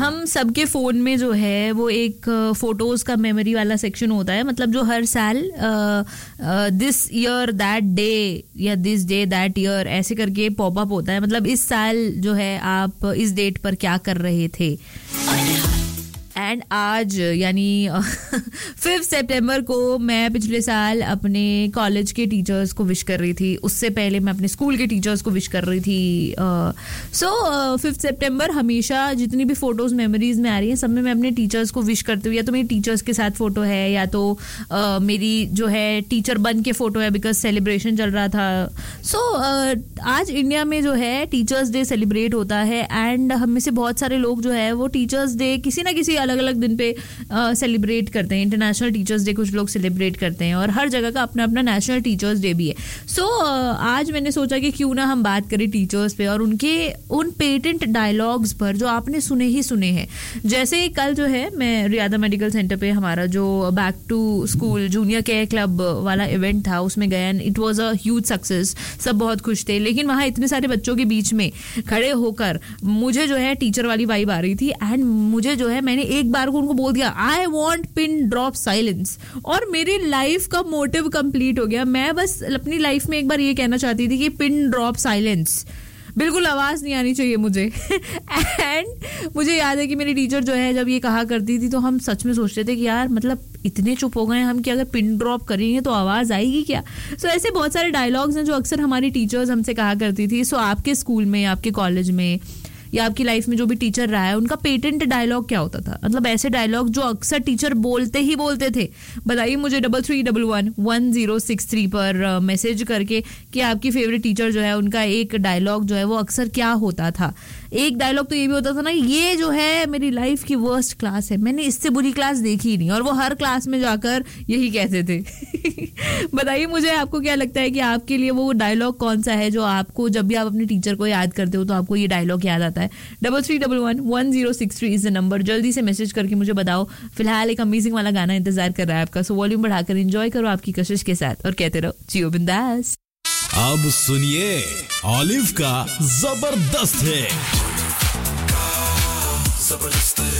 हम सबके फ़ोन में जो है वो एक फ़ोटोज़ का मेमोरी वाला सेक्शन होता है. मतलब जो हर साल दिस ईयर दैट डे या दिस डे दैट ईयर ऐसे करके पॉपअप होता है. मतलब इस साल जो है आप इस डेट पर क्या कर रहे थे. एंड आज यानी 5 सितंबर को मैं पिछले साल अपने कॉलेज के टीचर्स को विश कर रही थी. उससे पहले मैं अपने स्कूल के टीचर्स को विश कर रही थी. 5 सितंबर हमेशा जितनी भी फोटोज मेमोरीज में आ रही हैं सब में मैं अपने टीचर्स को विश करती हूँ. या तो मेरी टीचर्स के साथ फोटो है या तो मेरी जो है टीचर बन के फोटो है बिकॉज सेलिब्रेशन चल रहा था. आज इंडिया में जो है टीचर्स डे सेलिब्रेट होता है. एंड हम में से बहुत सारे लोग जो है वो टीचर्स डे किसी ना किसी अलग अलग दिन पे सेलिब्रेट करते हैं. इंटरनेशनल टीचर्स डे कुछ लोग सेलिब्रेट करते हैं और हर जगह का अपना अपना नेशनल टीचर्स डे भी है. आज मैंने सोचा कि क्यों ना हम बात करें टीचर्स पे और उनके उन पेटेंट डायलॉग्स पर जो आपने सुने ही सुने हैं. जैसे कल जो है मैं रियादा मेडिकल सेंटर पे हमारा जो back to school junior care club वाला इवेंट था उसमें गया. It was a huge success. सब बहुत खुश थे. लेकिन वहाँ इतने सारे बच्चों के बीच में खड़े होकर मुझे जो है टीचर वाली वाइब आ रही थी. एंड मुझे जो है मैंने एक बार को उनको बोल दिया I want pin drop silence और मेरी लाइफ का मोटिव कंप्लीट हो गया. मैं बस अपनी लाइफ में एक बार ये कहना चाहती थी कि पिन ड्रॉप साइलेंस. बिल्कुल आवाज नहीं आनी चाहिए मुझे. एंड मुझे याद है कि मेरी टीचर जो है जब ये कहा करती थी तो हम सच में सोचते थे कि यार मतलब इतने चुप हो गए हम कि अगर पिन ड्रॉप करेंगे तो आवाज आएगी क्या. ऐसे बहुत सारे डायलॉग्स हैं जो अक्सर हमारी टीचर्स हमसे कहा करती थी. आपके स्कूल में आपके कॉलेज में या आपकी लाइफ में जो भी टीचर रहा है उनका पेटेंट डायलॉग क्या होता था. मतलब ऐसे डायलॉग जो अक्सर टीचर बोलते ही बोलते थे. बताइए मुझे 33111063 पर मैसेज करके कि आपकी फेवरेट टीचर जो है उनका एक डायलॉग जो है वो अक्सर क्या होता था. एक डायलॉग तो ये भी होता था ना ये जो है मेरी लाइफ की वर्स्ट क्लास है. मैंने इससे बुरी क्लास देखी ही नहीं. और वो हर क्लास में जाकर यही कहते थे. बताइए मुझे आपको क्या लगता है कि आपके लिए वो डायलॉग कौन सा है जो आपको जब भी आप अपने टीचर को याद करते हो तो आपको ये डायलॉग याद आता है. 33111063 इज द नंबर. जल्दी से मैसेज करके मुझे बताओ. फिलहाल एक अमेजिंग वाला गाना इंतजार कर रहा है आपका. सो वॉल्यूम बढ़ाकर एंजॉय करो आपकी कशिश के साथ और कहते रहो जियो बिंदास. अब सुनिए ऑलिव का जबरदस्त है.